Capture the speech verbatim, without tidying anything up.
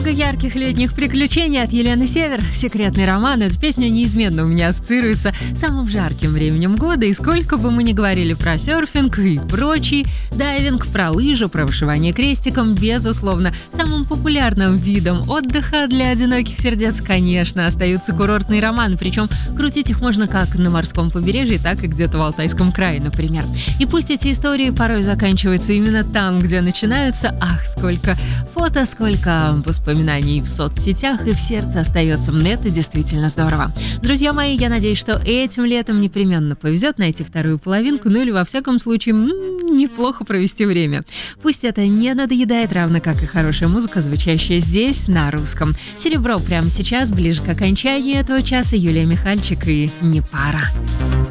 Много ярких летних приключений от Елены Север. «Секретный роман» — эта песня неизменно у меня ассоциируется с самым жарким временем года. И сколько бы мы ни говорили про серфинг и прочий дайвинг, про лыжу, про вышивание крестиком, безусловно, самым популярным видом отдыха для одиноких сердец, конечно, остаются курортные романы. Причем крутить их можно как на морском побережье, так и где-то в Алтайском крае, например. И пусть эти истории порой заканчиваются именно там, где начинаются, ах, сколько фото, сколько воспоминаний в соцсетях и в сердце остается. Это действительно здорово. Друзья мои, я надеюсь, что этим летом непременно повезет найти вторую половинку, ну или во всяком случае м-м, неплохо провести время. Пусть это не надоедает, равно как и хорошая музыка, звучащая здесь на русском. «Серебро» прямо сейчас, ближе к окончанию этого часа. Юлия Михальчик и «Не пара».